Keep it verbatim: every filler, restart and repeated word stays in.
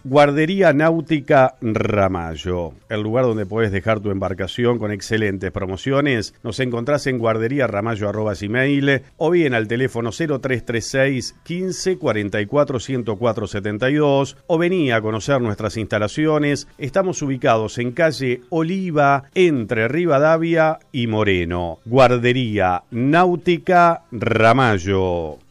Guardería Náutica Ramallo, el lugar donde podés dejar tu embarcación con excelentes promociones. Nos encontrás en guarderíaramallo arroba gmail o bien al teléfono cero tres tres seis, quince, cuarenta y cuatro, ciento cuatro, setenta y dos o vení a conocer nuestras instalaciones. Estamos ubicados en calle Oliva, entre Rivadavia y Moreno. Guardería Náutica Ramallo.